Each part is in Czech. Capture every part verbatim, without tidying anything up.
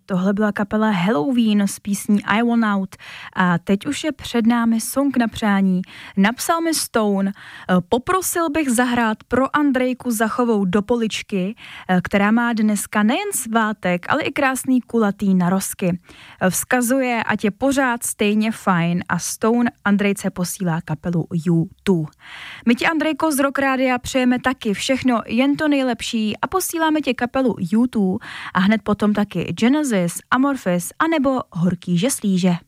Tohle byla kapela Halloween s písní I Want Out a teď už je před námi song na přání. Napsal mi Stone, poprosil bych zahrát pro Andrejku Zachovou do poličky, která má dneska nejen svátek, ale i krásný kulatý narozky. Vzkazuje, ať je pořád stejně fajn a Stone Andrejce posílá kapelu U dva. My ti, Andrejko, z Rock Rádia přejeme taky všechno jen to nejlepší a posíláme ti kapelu U dva a hned potom taky Genesis, Amorphis anebo Horký žeslíže.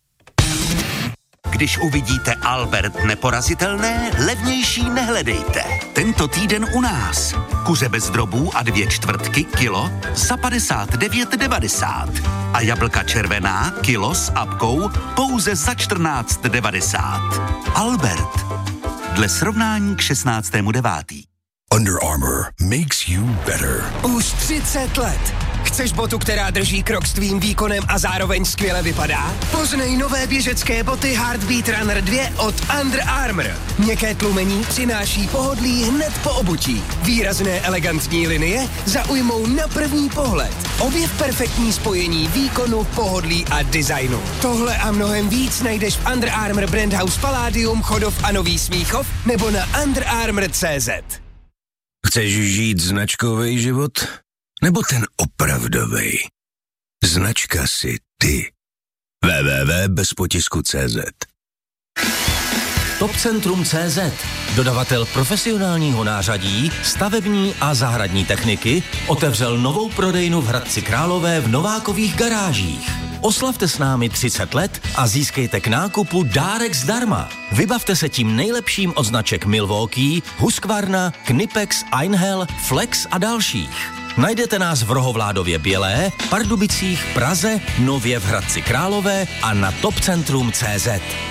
Když uvidíte Albert neporazitelné, levnější nehledejte. Tento týden u nás. Kuře bez drobů a dvě čtvrtky kilo za padesát devět devadesát. A jablka červená kilo s apkou pouze za čtrnáct devadesát. Albert. Dle srovnání k šestnáctému devátý Under Armour makes you better. Už třicet let. Chceš botu, která drží krok s tvým výkonem a zároveň skvěle vypadá? Poznej nové běžecké boty Heartbeat Runner dva od Under Armour. Měkké tlumení přináší pohodlí hned po obutí. Výrazné elegantní linie zaujmou na první pohled. Objev perfektní spojení výkonu, pohodlí a designu. Tohle a mnohem víc najdeš v Under Armour Brand House Palladium, Chodov a Nový Smíchov nebo na Under Armour tečka cé zet. Chceš žít značkový život? Nebo ten opravdovej? Značka si ty. w w w tečka bez potisku tečka cé zet. Topcentrum tečka cé zet, dodavatel profesionálního nářadí, stavební a zahradní techniky, otevřel novou prodejnu v Hradci Králové v Novákových garážích. Oslavte s námi třicet let a získejte k nákupu dárek zdarma. Vybavte se tím nejlepším od značek Milwaukee, Husqvarna, Knipex, Einhell, Flex a dalších. Najdete nás v Rohovládově Bělé, Pardubicích, Praze, nově v Hradci Králové a na topcentrum tečka cé zet.